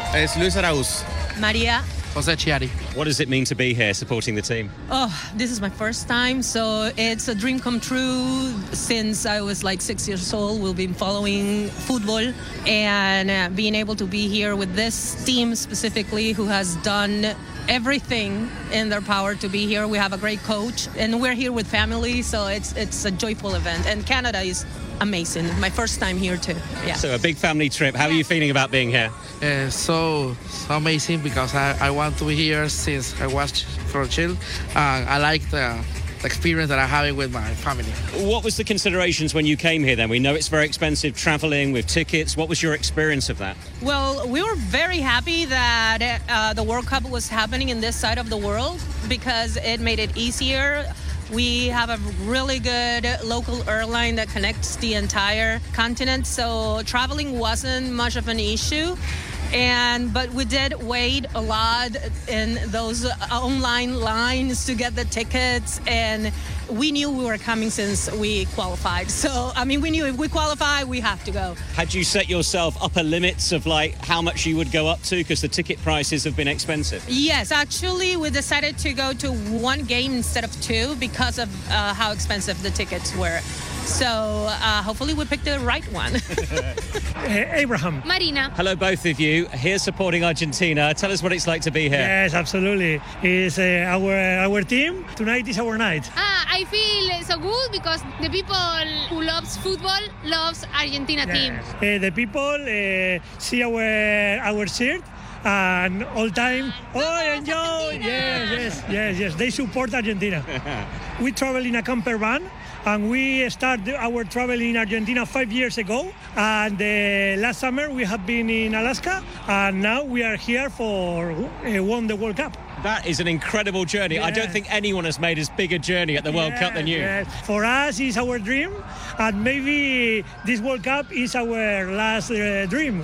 Es Luis Arauz. Maria. Jose Chiari. What does it mean to be here supporting the team? Oh, this is my first time, so it's a dream come true. Since I was like 6 years old, we've been following football, and being able to be here with this team specifically who has done everything in their power to be here. We have a great coach, and we're here with family, so it's a joyful event. And Canada is amazing. My first time here too. Yeah. So a big family trip. How are you feeling about being here? So amazing because I want to be here since I was from Chile. I like the experience that I'm having with my family. What was the considerations when you came here then? We know it's very expensive traveling with tickets. What was your experience of that? Well, we were very happy that the World Cup was happening in this side of the world because it made it easier. We have a really good local airline that connects the entire continent, so traveling wasn't much of an issue. But we did wait a lot in those online lines to get the tickets, and we knew we were coming since we qualified. So, I mean, we knew if we qualify, we have to go. Had you set yourself upper limits of like how much you would go up to? Because the ticket prices have been expensive. Yes, actually, we decided to go to one game instead of two because of how expensive the tickets were. So hopefully we picked the right one. Abraham. Marina. Hello, both of you. Here supporting Argentina. Tell us what it's like to be here. Yes, absolutely. It's our team. Tonight is our night. I feel so good because the people who loves football loves Argentina team. The people see our shirt and all time, enjoy. Yes. They support Argentina. We travel in a camper van. And we started our travel in Argentina 5 years ago. And last summer we have been in Alaska. And now we are here for won the World Cup. That is an incredible journey. Yes. I don't think anyone has made as big a journey at the World Cup than you. Yes. For us, it's our dream. And maybe this World Cup is our last dream.